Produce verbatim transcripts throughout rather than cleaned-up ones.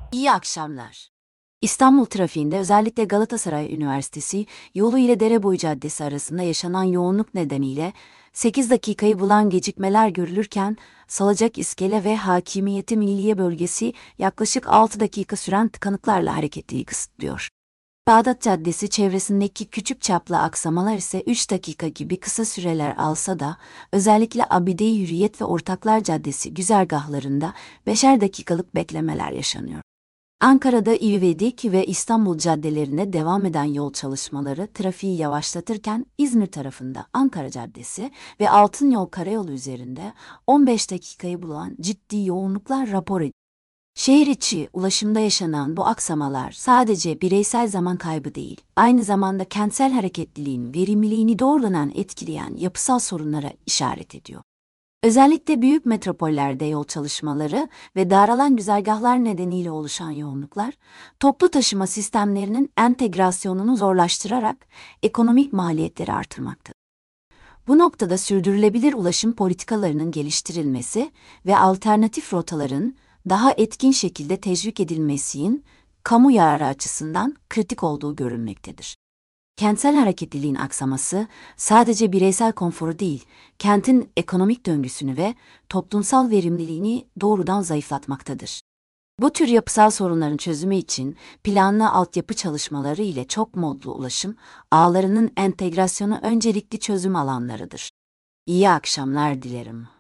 İyi akşamlar. İstanbul trafiğinde özellikle Galatasaray Üniversitesi yolu ile Dereboyu Caddesi arasında yaşanan yoğunluk nedeniyle sekiz dakikayı bulan gecikmeler görülürken Salacak İskele ve Hakimiyeti Milliye bölgesi yaklaşık altı dakika süren tıkanıklarla hareketliği kısıtlıyor. Bağdat Caddesi çevresindeki küçük çaplı aksamalar ise üç dakika gibi kısa süreler alsa da özellikle Abide-i Hürriyet ve Ortaklar Caddesi güzergahlarında beşer dakikalık beklemeler yaşanıyor. Ankara'da İvedik ve İstanbul caddelerine devam eden yol çalışmaları trafiği yavaşlatırken İzmir tarafında Ankara Caddesi ve Altınyol Karayolu üzerinde on beş dakikayı bulan ciddi yoğunluklar rapor edildi. Şehir içi ulaşımda yaşanan bu aksamalar sadece bireysel zaman kaybı değil, aynı zamanda kentsel hareketliliğin verimliliğini doğrudan etkileyen yapısal sorunlara işaret ediyor. Özellikle büyük metropollerde yol çalışmaları ve daralan güzergahlar nedeniyle oluşan yoğunluklar, toplu taşıma sistemlerinin entegrasyonunu zorlaştırarak ekonomik maliyetleri artırmaktadır. Bu noktada sürdürülebilir ulaşım politikalarının geliştirilmesi ve alternatif rotaların daha etkin şekilde teşvik edilmesinin kamu yararı açısından kritik olduğu görülmektedir. Kentsel hareketliliğin aksaması sadece bireysel konforu değil, kentin ekonomik döngüsünü ve toplumsal verimliliğini doğrudan zayıflatmaktadır. Bu tür yapısal sorunların çözümü için planlı altyapı çalışmaları ile çok modlu ulaşım ağlarının entegrasyonu öncelikli çözüm alanlarıdır. İyi akşamlar dilerim.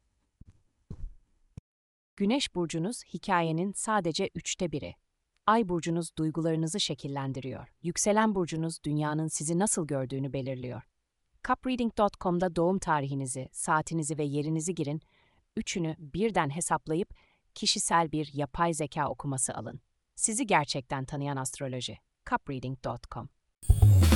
Güneş burcunuz hikayenin sadece üçte biri. Ay burcunuz duygularınızı şekillendiriyor. Yükselen burcunuz dünyanın sizi nasıl gördüğünü belirliyor. Capreading nokta com'da doğum tarihinizi, saatinizi ve yerinizi girin, üçünü birden hesaplayıp kişisel bir yapay zeka okuması alın. Sizi gerçekten tanıyan astroloji. Capreading nokta com